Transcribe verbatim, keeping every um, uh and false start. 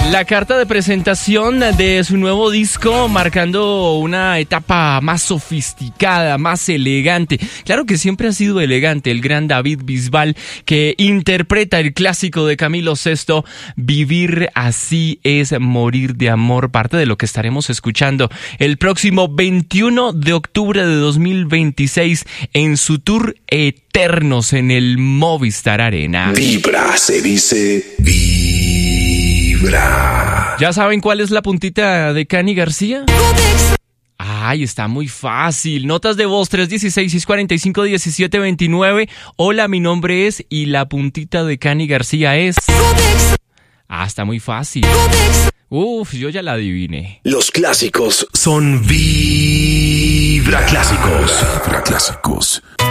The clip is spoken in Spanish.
La carta de presentación de su nuevo disco, marcando una etapa más sofisticada, más elegante. Claro que siempre ha sido elegante el gran David Bisbal, que interpreta el clásico de Camilo Sesto, Vivir así es morir de amor, parte de lo que estaremos escuchando el próximo veintiuno de octubre de dos mil veintiséis en su tour Eternos en el Movistar Arena. Vibra, se dice vibra. ¿Ya saben cuál es la puntita de Cani García? Ay, está muy fácil. Notas de voz tres uno seis, seis cuatro cinco, uno siete dos nueve. Hola, mi nombre es... Y la puntita de Cani García es... Ah, está muy fácil. Uf, yo ya la adiviné. Los clásicos son vibra clásicos. Vibra clásicos.